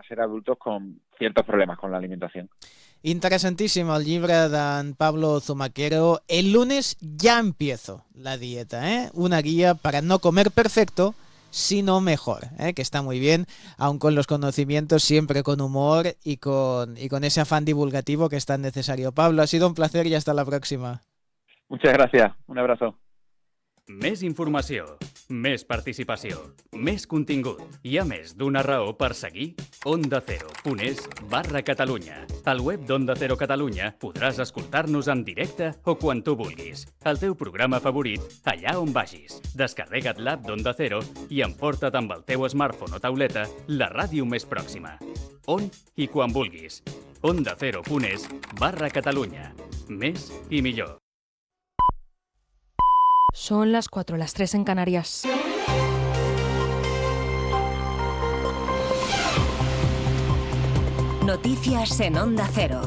a ser adultos con ciertos problemas con la alimentación. Interesantísimo el llibre d'en Pablo Zumaquero. El lunes ya empiezo la dieta, ¿eh? Una guía para no comer perfecto, sino mejor, ¿eh? Que está muy bien, aun con los conocimientos, siempre con humor y con ese afán divulgativo que es tan necesario. Pablo, ha sido un placer y hasta la próxima. Muchas gracias, un abrazo. Més informació, més participació, més contingut. Hi ha més d'una raó per seguir ondacero.es/Catalunya. Al web d'Onda Cero Catalunya podràs escoltar-nos en directe o quan tu vulguis. El teu programa favorit, allà on vagis. Descarrega't l'app d'Onda Cero i emporta't amb el teu smartphone o tauleta la ràdio més pròxima. On i quan vulguis. ondacero.es/Catalunya. Més i millor. Son las 4, las 3 en Canarias. Noticias en Onda Cero.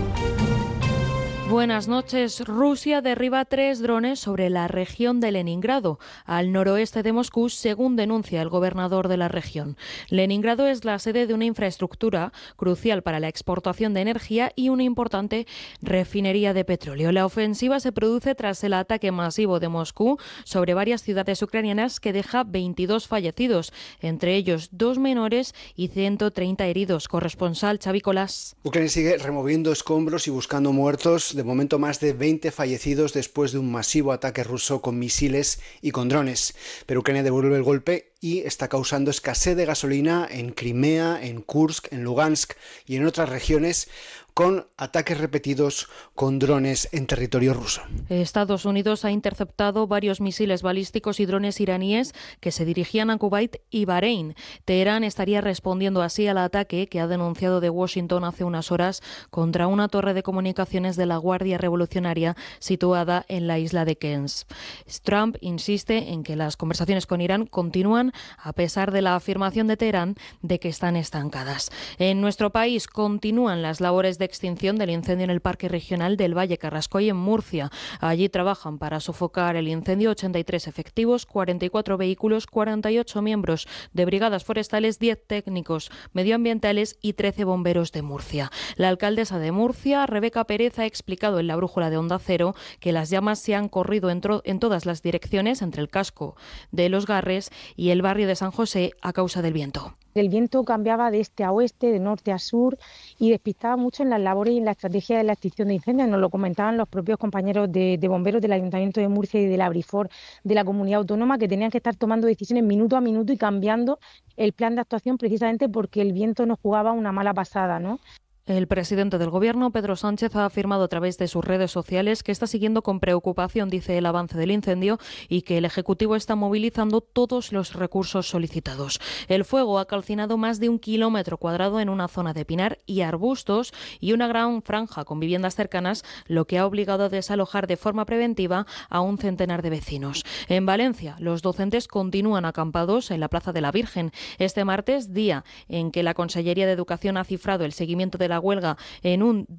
Buenas noches. Rusia derriba 3 drones sobre la región de Leningrado, al noroeste de Moscú, según denuncia el gobernador de la región. Leningrado es la sede de una infraestructura crucial para la exportación de energía y una importante refinería de petróleo. La ofensiva se produce tras el ataque masivo de Moscú sobre varias ciudades ucranianas que deja 22 fallecidos, entre ellos 2 menores y 130 heridos. Corresponsal Xavi Colás. Ucrania sigue removiendo escombros y buscando muertos. De momento, más de 20 fallecidos después de un masivo ataque ruso con misiles y con drones. Pero Ucrania devuelve el golpe y está causando escasez de gasolina en Crimea, en Kursk, en Lugansk y en otras regiones, con ataques repetidos con drones en territorio ruso. Estados Unidos ha interceptado varios misiles balísticos y drones iraníes que se dirigían a Kuwait y Bahrein. Teherán estaría respondiendo así al ataque que ha denunciado de Washington hace unas horas contra una torre de comunicaciones de la Guardia Revolucionaria situada en la isla de Kens. Trump insiste en que las conversaciones con Irán continúan a pesar de la afirmación de Teherán de que están estancadas. En nuestro país continúan las labores de extinción del incendio en el Parque Regional del Valle Carrascoy en Murcia. Allí trabajan para sofocar el incendio 83 efectivos, 44 vehículos, 48 miembros de brigadas forestales, 10 técnicos medioambientales y 13 bomberos de Murcia. La alcaldesa de Murcia, Rebeca Pérez, ha explicado en la brújula de Onda Cero que las llamas se han corrido en todas las direcciones entre el casco de Los Garres y el barrio de San José a causa del viento. El viento cambiaba de este a oeste, de norte a sur y despistaba mucho en las labores y en la estrategia de la extinción de incendios. Nos lo comentaban los propios compañeros de bomberos del Ayuntamiento de Murcia y de la Brifor de la Comunidad Autónoma, que tenían que estar tomando decisiones minuto a minuto y cambiando el plan de actuación precisamente porque el viento nos jugaba una mala pasada, ¿no? El presidente del Gobierno, Pedro Sánchez, ha afirmado a través de sus redes sociales que está siguiendo con preocupación, dice, el avance del incendio y que el Ejecutivo está movilizando todos los recursos solicitados. El fuego ha calcinado más de 1 kilómetro cuadrado en una zona de pinar y arbustos y una gran franja con viviendas cercanas, lo que ha obligado a desalojar de forma preventiva a 1 centenar de vecinos. En Valencia, los docentes continúan acampados en la Plaza de la Virgen. Este martes, día en que la Consellería de Educación ha cifrado el seguimiento de la huelga en un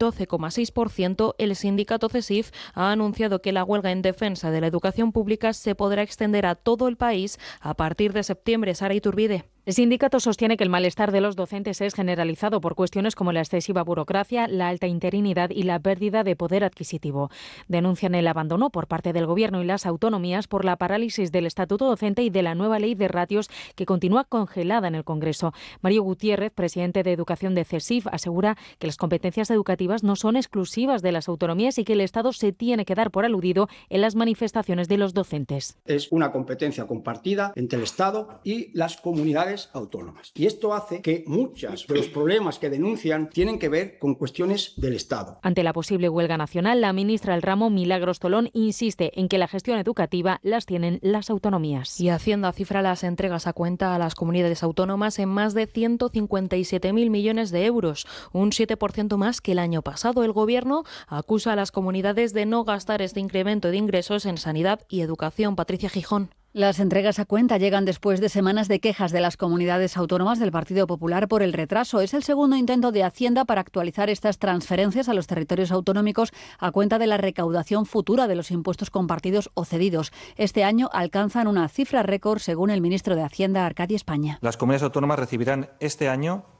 12,6%, el sindicato CESIF ha anunciado que la huelga en defensa de la educación pública se podrá extender a todo el país a partir de septiembre. Sara Iturbide. El sindicato sostiene que el malestar de los docentes es generalizado por cuestiones como la excesiva burocracia, la alta interinidad y la pérdida de poder adquisitivo. Denuncian el abandono por parte del Gobierno y las autonomías por la parálisis del Estatuto Docente y de la nueva ley de ratios que continúa congelada en el Congreso. Mario Gutiérrez, presidente de Educación de CESIF, asegura que las competencias educativas no son exclusivas de las autonomías y que el Estado se tiene que dar por aludido en las manifestaciones de los docentes. Es una competencia compartida entre el Estado y las comunidades autónomas. Y esto hace que muchos de los problemas que denuncian tienen que ver con cuestiones del Estado. Ante la posible huelga nacional, la ministra del ramo, Milagros Tolón, insiste en que la gestión educativa las tienen las autonomías. Y Hacienda cifra las entregas a cuenta a las comunidades autónomas en más de 157.000 millones de euros, un 7% más que el año pasado. El Gobierno acusa a las comunidades de no gastar este incremento de ingresos en sanidad y educación. Patricia Gijón. Las entregas a cuenta llegan después de semanas de quejas de las comunidades autónomas del Partido Popular por el retraso. Es el segundo intento de Hacienda para actualizar estas transferencias a los territorios autonómicos a cuenta de la recaudación futura de los impuestos compartidos o cedidos. Este año alcanzan una cifra récord, según el ministro de Hacienda, Arcadi España. Las comunidades autónomas recibirán este año